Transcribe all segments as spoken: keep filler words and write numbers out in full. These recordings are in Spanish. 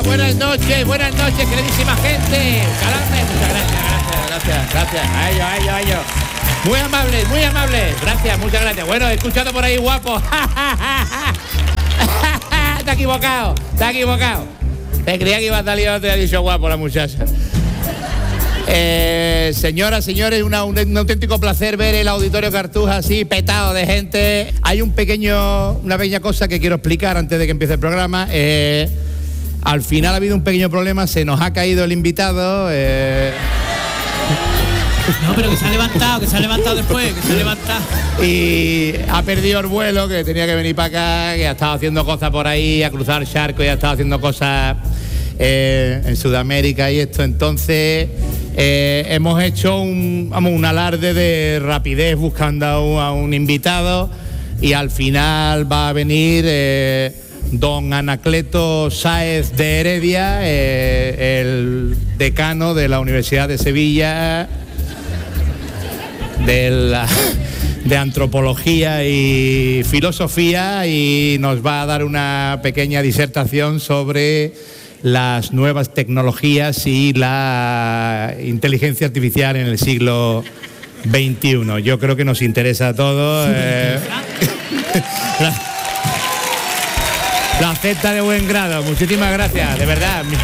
buenas noches, buenas noches, queridísima gente. Calarme, muchas gracias, gracias, gracias, gracias. A ellos, a ellos, a ellos. Muy amables, muy amables. Gracias, muchas gracias. Bueno, he escuchado por ahí, guapo. Te has equivocado, te has equivocado. Te creía que iba a salir, no te ha dicho guapo la muchacha. Eh, señoras, señores, una, un, un auténtico placer ver el Auditorio Cartuja así petado de gente. Hay un pequeño, una pequeña cosa que quiero explicar antes de que empiece el programa. Eh, al final ha habido un pequeño problema, se nos ha caído el invitado. Eh... No, pero que se ha levantado, que se ha levantado después, que se ha levantado. Y ha perdido el vuelo, que tenía que venir para acá, que ha estado haciendo cosas por ahí, a cruzar el charco y ha estado haciendo cosas eh, en Sudamérica y esto. Entonces eh, hemos hecho un, vamos, un alarde de rapidez buscando a un, a un invitado y al final va a venir eh, don Anacleto Sáez de Heredia, eh, el decano de la Universidad de Sevilla, de, la, de antropología y filosofía, y nos va a dar una pequeña disertación sobre las nuevas tecnologías y la inteligencia artificial en el siglo veintiuno. Yo creo que nos interesa a todos. Eh, la, la acepta de buen grado. Muchísimas gracias, de verdad. Mi,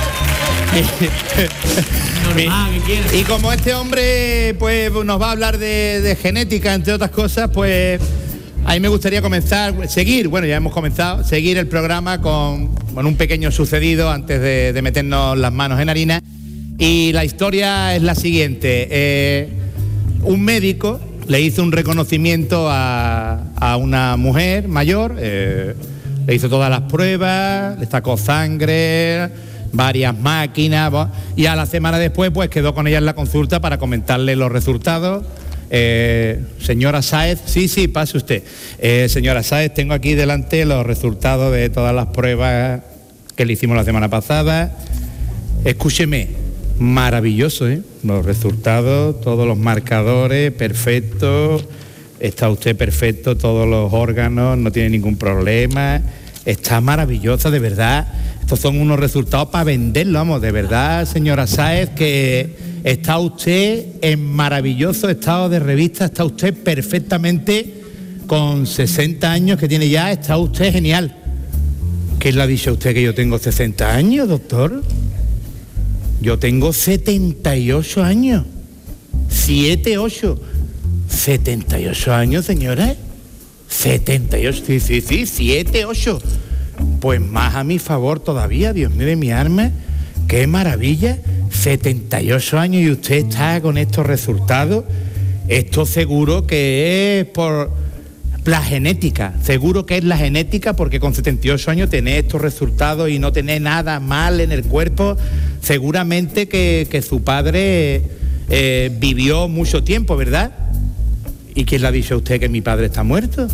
mi, mi, y como este hombre pues nos va a hablar de, de genética, entre otras cosas, pues a mí me gustaría comenzar, seguir, bueno, ya hemos comenzado, seguir el programa con, con un pequeño sucedido antes de, de meternos las manos en harina. Y la historia es la siguiente. Eh, un médico le hizo un reconocimiento a, a una mujer mayor, eh, le hizo todas las pruebas, le sacó sangre, varias máquinas, y a la semana después pues quedó con ella en la consulta para comentarle los resultados. Eh, señora Sáez, sí, sí, pase usted. Eh, señora Sáez, tengo aquí delante los resultados de todas las pruebas que le hicimos la semana pasada. Escúcheme, maravilloso, ¿eh? Los resultados, todos los marcadores, perfectos. Está usted perfecto, todos los órganos, no tiene ningún problema. Está maravillosa, de verdad. Estos son unos resultados para venderlo, vamos, de verdad, señora Sáez, que está usted en maravilloso estado de revista, está usted perfectamente, con sesenta años que tiene ya, está usted genial. ¿Qué le ha dicho a usted que yo tengo sesenta años, doctor? Yo tengo setenta y ocho años. siete, ocho. setenta y ocho años, señora. setenta y ocho, sí, sí, sí, siete, ocho. Pues más a mi favor todavía, Dios mío de mi alma, qué maravilla, setenta y ocho años y usted está con estos resultados. Esto seguro que es por la genética, seguro que es la genética, porque con setenta y ocho años tener estos resultados y no tener nada mal en el cuerpo, seguramente que, que su padre eh, vivió mucho tiempo, ¿verdad? ¿Y quién le ha dicho a usted que mi padre está muerto?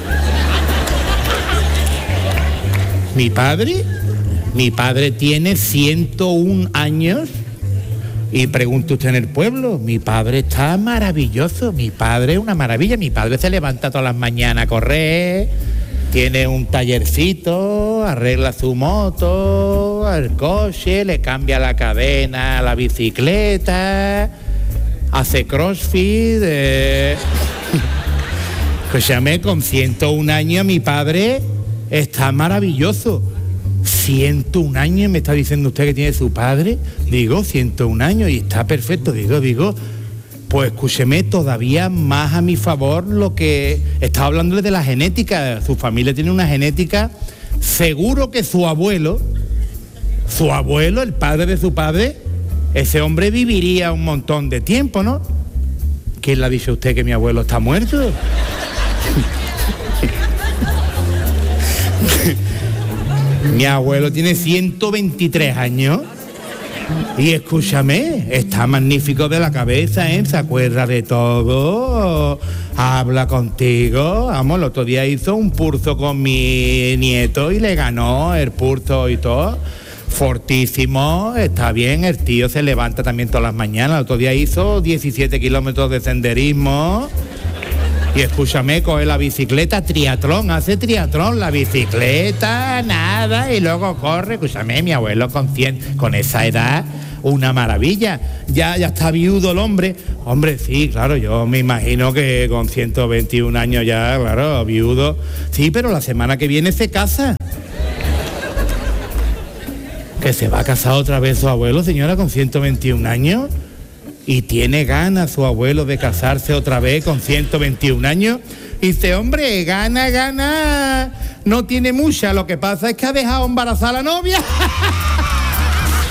¿Mi padre? Mi padre tiene ciento un años y pregunta usted en el pueblo. Mi padre está maravilloso, mi padre es una maravilla. Mi padre se levanta todas las mañanas a correr, tiene un tallercito, arregla su moto, el coche, le cambia la cadena a la bicicleta, hace crossfit. Eh... Escúchame, con ciento un años mi padre está maravilloso. ciento un años me está diciendo usted que tiene su padre. Digo, ciento un años y está perfecto. Digo, digo, pues escúcheme, todavía más a mi favor lo que estaba hablándole de la genética. Su familia tiene una genética. Seguro que su abuelo, su abuelo, el padre de su padre, ese hombre viviría un montón de tiempo, ¿no? ¿Quién le ha dicho a usted que mi abuelo está muerto? Mi abuelo tiene ciento veintitrés años y escúchame, está magnífico de la cabeza, ¿eh? Se acuerda de todo, habla contigo. Vamos, el otro día hizo un curso con mi nieto y le ganó el curso y todo. Fortísimo, está bien, el tío se levanta también todas las mañanas. El otro día hizo diecisiete kilómetros de senderismo. Y escúchame, coge la bicicleta, triatlón, hace triatlón, la bicicleta, nada, y luego corre. Escúchame, mi abuelo con cien, con esa edad, una maravilla. Ya, ya está viudo el hombre. Hombre, sí, claro, yo me imagino que con ciento veintiún años ya, claro, viudo. Sí, pero la semana que viene se casa. Que se va a casar otra vez su abuelo, señora, con ciento veintiún años. Y tiene ganas su abuelo de casarse otra vez con ciento veintiún años. Y dice, hombre, gana, gana. No tiene mucha, lo que pasa es que ha dejado embarazada a la novia.